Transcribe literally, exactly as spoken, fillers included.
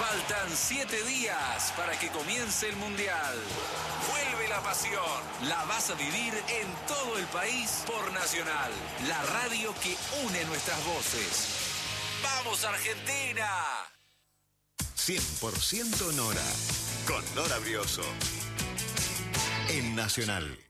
Faltan siete días para que comience el Mundial. Vuelve la pasión. La vas a vivir en todo el país por Nacional, la radio que une nuestras voces. ¡Vamos, Argentina! cien por ciento Nora, con Nora Brioso. En Nacional.